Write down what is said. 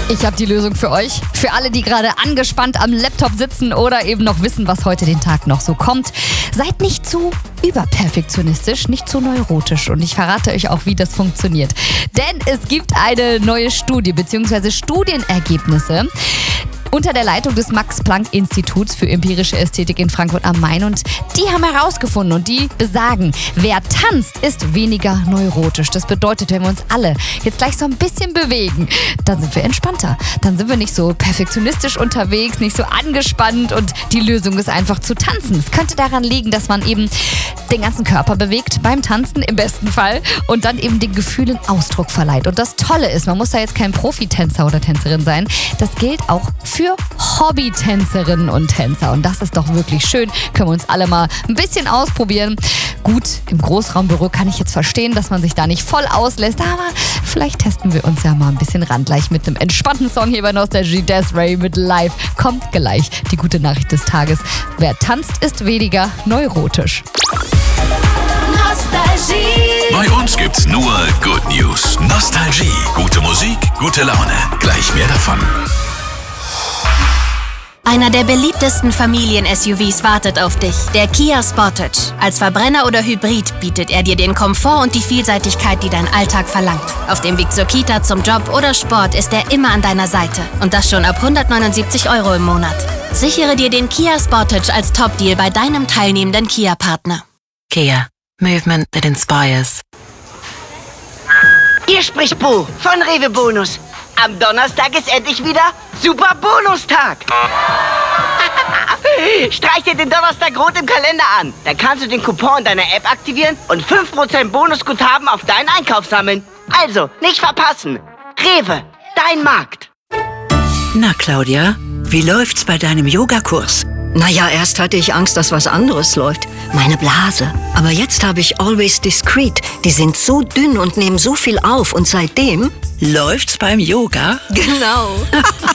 Ich habe die Lösung für euch. Für alle, die gerade angespannt am Laptop sitzen oder eben noch wissen, was heute den Tag noch so kommt. Seid nicht zu überperfektionistisch, nicht zu neurotisch. Und ich verrate euch auch, wie das funktioniert. Denn es gibt eine neue Studie bzw. Studienergebnisse unter der Leitung des Max-Planck-Instituts für empirische Ästhetik in Frankfurt am Main. Und die haben herausgefunden und die besagen, wer tanzt, ist weniger neurotisch. Das bedeutet, wenn wir uns alle jetzt gleich so ein bisschen bewegen, dann sind wir entspannter. Dann sind wir nicht so perfektionistisch unterwegs, nicht so angespannt und die Lösung ist einfach zu tanzen. Es könnte daran liegen, dass man eben den ganzen Körper bewegt beim Tanzen im besten Fall und dann eben den Gefühlen Ausdruck verleiht. Und das Tolle ist, man muss da jetzt kein Profitänzer oder Tänzerin sein. Das gilt auch für Hobbytänzerinnen und Tänzer. Und das ist doch wirklich schön. Können wir uns alle mal ein bisschen ausprobieren. Gut, im Großraumbüro kann ich jetzt verstehen, dass man sich da nicht voll auslässt. Aber vielleicht testen wir uns ja mal ein bisschen ran. Gleich mit einem entspannten Song hier bei Nostalgie. Des'ree mit Live. Kommt gleich die gute Nachricht des Tages. Wer tanzt, ist weniger neurotisch. Nostalgie. Bei uns gibt's nur Good News. Nostalgie. Gute Musik, gute Laune. Gleich mehr davon. Einer der beliebtesten Familien-SUVs wartet auf dich, der Kia Sportage. Als Verbrenner oder Hybrid bietet er dir den Komfort und die Vielseitigkeit, die dein Alltag verlangt. Auf dem Weg zur Kita, zum Job oder Sport ist er immer an deiner Seite. Und das schon ab 179 € im Monat. Sichere dir den Kia Sportage als Top-Deal bei deinem teilnehmenden Kia-Partner. Kia. Movement that inspires. Hier spricht Bo von Rewe Bonus. Am Donnerstag ist endlich wieder Super Bonustag. Streich dir den Donnerstag rot im Kalender an. Dann kannst du den Coupon in deiner App aktivieren und 5% Bonusguthaben auf deinen Einkauf sammeln. Also, nicht verpassen. Rewe, dein Markt. Na, Claudia, wie läuft's bei deinem Yogakurs? Naja, erst hatte ich Angst, dass was anderes läuft. Meine Blase. Aber jetzt habe ich Always Discreet. Die sind so dünn und nehmen so viel auf. Und seitdem Läuft's beim Yoga? Genau.